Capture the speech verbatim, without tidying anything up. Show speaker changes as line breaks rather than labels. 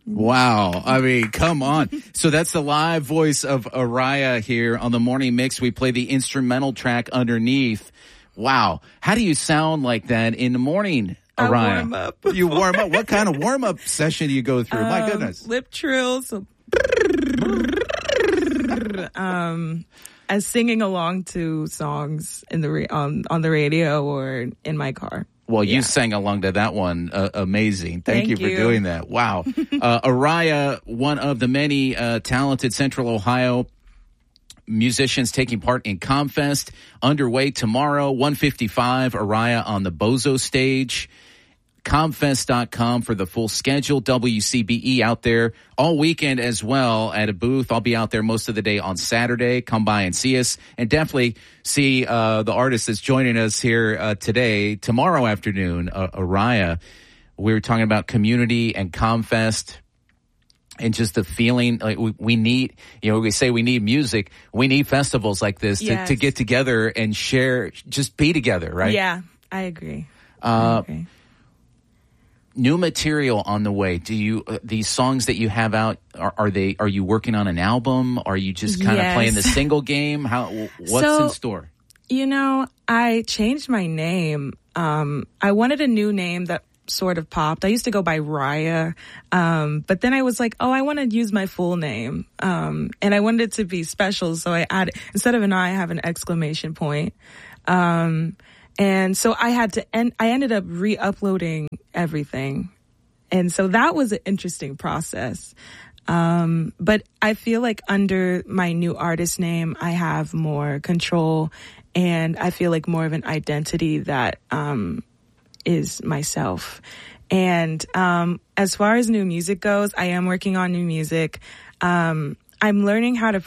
Wow. I mean, come on. So that's the live voice of Araya here on the Morning Mix. We play the instrumental track underneath. Wow. How do you sound like that in the morning, Araya?
I warm up.
You warm up? What kind of warm-up session do you go through?
Um,
My goodness.
Lip trills. um, as singing along to songs in the ra- on, on the radio or in my car.
Well, you
yeah.
sang along to that one. Uh, amazing. Thank,
Thank
you for
you.
doing that. Wow. uh, Araya, one of the many uh, talented Central Ohio musicians taking part in ComFest, underway tomorrow, one fifty-five, Araya on the Bozo stage. comfest dot com for the full schedule. W C B E out there all weekend as well at a booth. I'll be out there most of the day on Saturday. Come by and see us, and definitely see uh, the artist that's joining us here uh, today, tomorrow afternoon, uh, Araya. We were talking about community and ComFest. And just the feeling, like we, we need, you know, we say we need music. We need festivals like this
yes.
to, to get together and share, just be together, right?
Yeah, I agree.
Uh,
I agree.
New material on the way. Do you uh, these songs that you have out? Are, are they? Are you working on an album? Are you just kind
yes.
of playing the single game? How? What's
so,
in store?
You know, I changed my name. Um, I wanted a new name that sort of popped. I used to go by Raya, um, but then I was like, oh, I want to use my full name, um, and I wanted it to be special, so I added, instead of an I, I have an exclamation point. Um, and so I had to, and I ended up re-uploading everything, and so that was an interesting process. Um, but I feel like under my new artist name, I have more control, and I feel like more of an identity that um is myself. And um as far as new music goes, I am working on new music. Um I'm learning how to